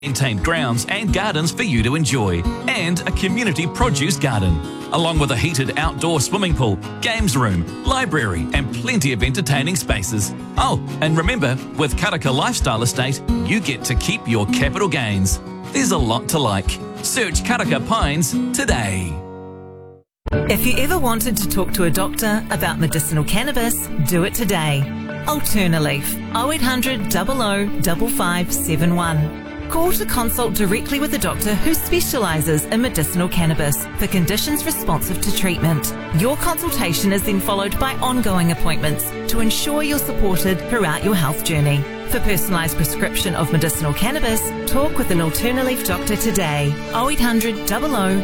maintained grounds and gardens for you to enjoy, and a community produce garden, along with a heated outdoor swimming pool, games room, library and plenty of entertaining spaces. Oh, and remember, with Karaka Lifestyle Estate, you get to keep your capital gains. There's a lot to like. Search Karaka Pines today. If you ever wanted to talk to a doctor about medicinal cannabis, do it today. Alternaleaf, 0800 00 5571. Call to consult directly with a doctor who specialises in medicinal cannabis for conditions responsive to treatment. Your consultation is then followed by ongoing appointments to ensure you're supported throughout your health journey. For personalised prescription of medicinal cannabis, talk with an Alternaleaf doctor today. 0800 00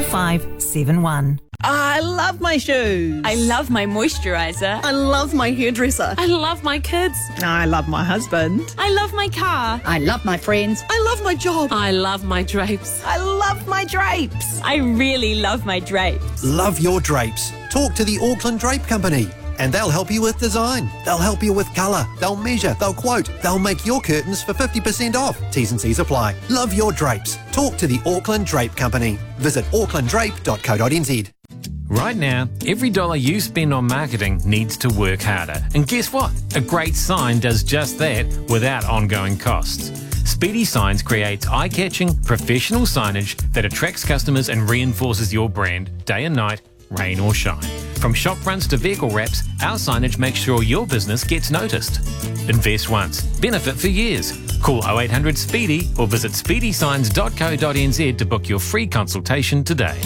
5571. I love my shoes. I love my moisturiser. I love my hairdresser. I love my kids. I love my husband. I love my car. I love my friends. I love my job. I love my drapes. I love my drapes. I really love my drapes. Love your drapes. Talk to the Auckland Drape Company and they'll help you with design. They'll help you with colour. They'll measure. They'll quote. They'll make your curtains for 50% off. T's and C's apply. Love your drapes. Talk to the Auckland Drape Company. Visit aucklanddrape.co.nz. Right now, every dollar you spend on marketing needs to work harder. And guess what? A great sign does just that without ongoing costs. Speedy Signs creates eye-catching, professional signage that attracts customers and reinforces your brand day and night, rain or shine. From shop fronts to vehicle wraps, our signage makes sure your business gets noticed. Invest once, benefit for years. Call 0800 SPEEDY or visit speedysigns.co.nz to book your free consultation today.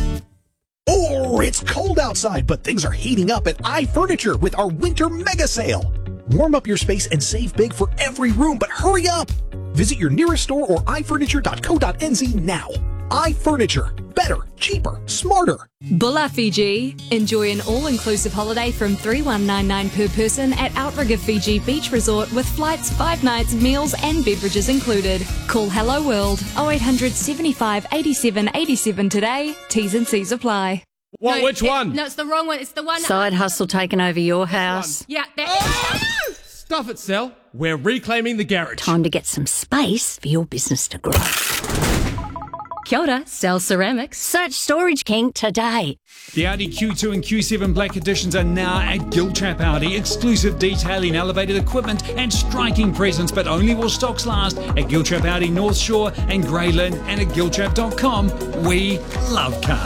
Oh, it's cold outside, but things are heating up at iFurniture with our winter mega sale. Warm up your space and save big for every room, but hurry up! Visit your nearest store or ifurniture.co.nz now. iFurniture. Better, cheaper, smarter. Bulla Fiji. Enjoy an all-inclusive holiday from $3,199 per person at Outrigger Fiji Beach Resort with flights, 5 nights, meals and beverages included. Call Hello World 0800 75 87 87 today. T's and C's apply. What? Which one? No, it's the wrong one. It's the one. Side hustle taking over your house. Yeah. That Stuff it, Sal. We're reclaiming the garage. Time to get some space for your business to grow. Kia ora, Cell Ceramics. Search Storage King today. The Audi Q2 and Q7 Black Editions are now at Giltrap Audi. Exclusive detailing, elevated equipment and striking presence, but only while stocks last at Giltrap Audi North Shore and Grey Lynn and at giltrap.com. We love cars.